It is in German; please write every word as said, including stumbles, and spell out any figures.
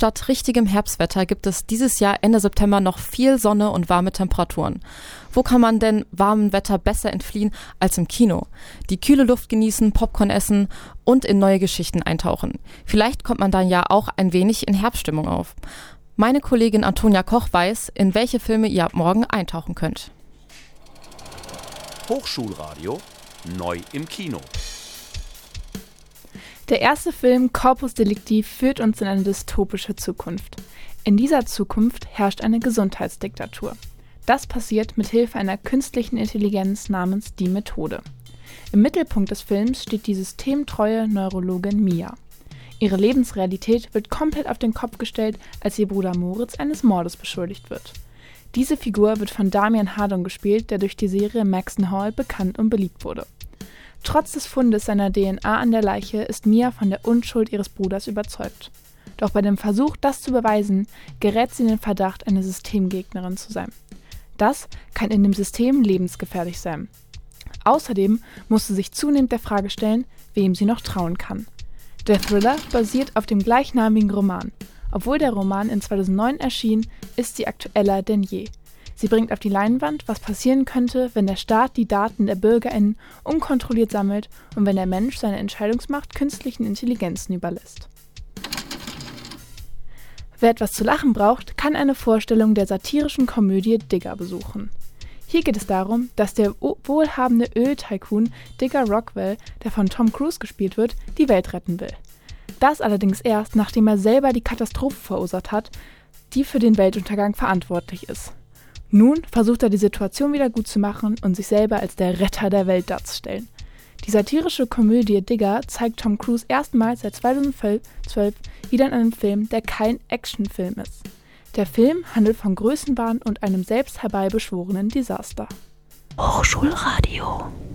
Statt richtigem Herbstwetter gibt es dieses Jahr Ende September noch viel Sonne und warme Temperaturen. Wo kann man denn warmem Wetter besser entfliehen als im Kino? Die kühle Luft genießen, Popcorn essen und in neue Geschichten eintauchen. Vielleicht kommt man dann ja auch ein wenig in Herbststimmung auf. Meine Kollegin Antonia Koch weiß, in welche Filme ihr ab morgen eintauchen könnt. Hochschulradio neu im Kino. Der erste Film Corpus Delicti führt uns in eine dystopische Zukunft. In dieser Zukunft herrscht eine Gesundheitsdiktatur. Das passiert mit Hilfe einer künstlichen Intelligenz namens die Methode. Im Mittelpunkt des Films steht die systemtreue Neurologin Mia. Ihre Lebensrealität wird komplett auf den Kopf gestellt, als ihr Bruder Moritz eines Mordes beschuldigt wird. Diese Figur wird von Damian Hardong gespielt, der durch die Serie Maxton Hall bekannt und beliebt wurde. Trotz des Fundes seiner D N A an der Leiche ist Mia von der Unschuld ihres Bruders überzeugt. Doch bei dem Versuch, das zu beweisen, gerät sie in den Verdacht, eine Systemgegnerin zu sein. Das kann in dem System lebensgefährlich sein. Außerdem muss sie sich zunehmend der Frage stellen, wem sie noch trauen kann. Der Thriller basiert auf dem gleichnamigen Roman. Obwohl der Roman in zweitausendneun erschien, ist sie aktueller denn je. Sie bringt auf die Leinwand, was passieren könnte, wenn der Staat die Daten der BürgerInnen unkontrolliert sammelt und wenn der Mensch seine Entscheidungsmacht künstlichen Intelligenzen überlässt. Wer etwas zu lachen braucht, kann eine Vorstellung der satirischen Komödie Digger besuchen. Hier geht es darum, dass der wohlhabende Öl-Tycoon Digger Rockwell, der von Tom Cruise gespielt wird, die Welt retten will. Das allerdings erst, nachdem er selber die Katastrophe verursacht hat, die für den Weltuntergang verantwortlich ist. Nun versucht er, die Situation wieder gut zu machen und sich selber als der Retter der Welt darzustellen. Die satirische Komödie Digger zeigt Tom Cruise erstmals seit zweitausendzwölf wieder in einem Film, der kein Actionfilm ist. Der Film handelt von Größenwahn und einem selbst herbeibeschworenen Desaster. Hochschulradio.